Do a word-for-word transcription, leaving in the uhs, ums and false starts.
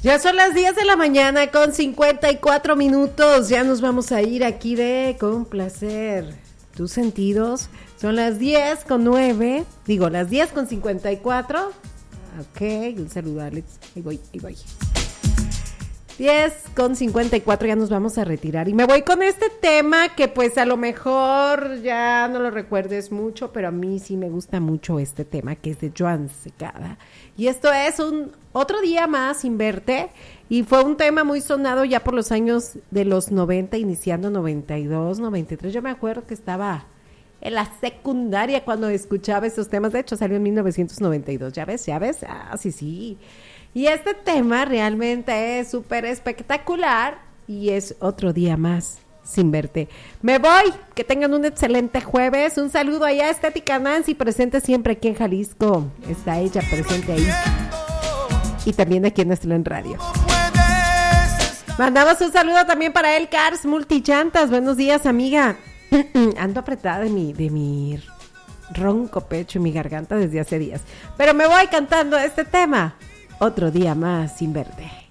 Ya son las diez de la mañana con cincuenta y cuatro minutos. Ya nos vamos a ir aquí de complacer tus sentidos. Son las diez con nueve. Digo, las diez con cincuenta y cuatro. Ok, un saludo, Alex. Ahí voy, ahí voy. diez con cincuenta y cuatro, ya nos vamos a retirar. Y me voy con este tema que pues a lo mejor ya no lo recuerdes mucho, pero a mí sí me gusta mucho este tema, que es de Joan Secada. Y esto es un otro día más sin verte. Y fue un tema muy sonado ya por los años de los noventa, iniciando noventa y dos, noventa y tres. Yo me acuerdo que estaba en la secundaria cuando escuchaba esos temas. De hecho, salió en mil novecientos noventa y dos. ¿Ya ves? ¿Ya ves? Ah, sí, sí. Y este tema realmente es súper espectacular y es otro día más sin verte. Me voy, que tengan un excelente jueves. Un saludo allá a Estética Nancy, presente siempre aquí en Jalisco. Está ella presente ahí. Y también aquí en nuestro en radio. Mandamos un saludo también para El Cars Multillantas. Buenos días, amiga. Ando apretada de mi, de mi ronco pecho y mi garganta desde hace días. Pero me voy cantando este tema. Otro día más sin verte.